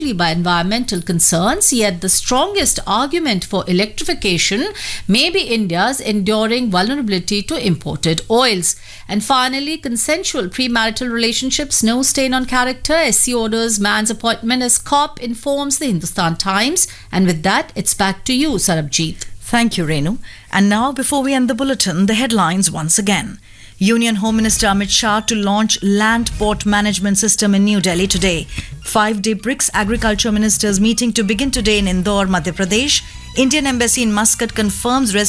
by environmental concerns, yet the strongest argument for electrification may be India's enduring vulnerability to imported oils. And finally, consensual premarital relationships, no stain on character. SC orders man's appointment as cop, informs the Hindustan Times. And with that, it's back to you, Sarabjit. Thank you, Renu. And now, before we end the bulletin, the headlines once again. Union Home Minister Amit Shah to launch Land Port Management System in New Delhi today. 5-day BRICS Agriculture Ministers meeting to begin today in Indore, Madhya Pradesh. Indian Embassy in Muscat confirms